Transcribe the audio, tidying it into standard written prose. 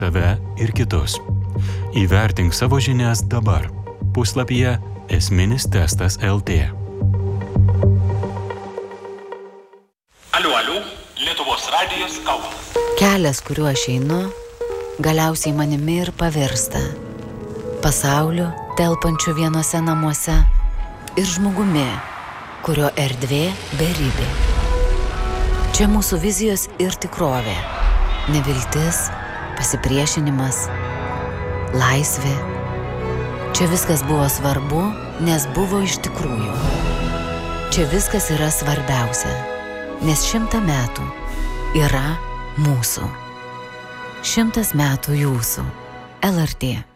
tave ir kitus. Įvertink savo žinias dabar. Puslapyje Esminis testas LT. Aliu, Lietuvos radijas Kaunas. Kelias, kuriuo aš einu, galiausiai manimi ir pavirsta. Pasauliu, telpančiu vienose namuose, ir žmogumi, kurio erdvė beribė. Čia mūsų vizijos ir tikrovė. Neviltis, pasipriešinimas, laisvė. Čia viskas buvo svarbu, nes buvo iš tikrųjų. Čia viskas yra svarbiausia, nes 100 metų yra mūsų. 100 metų jūsų. LRT.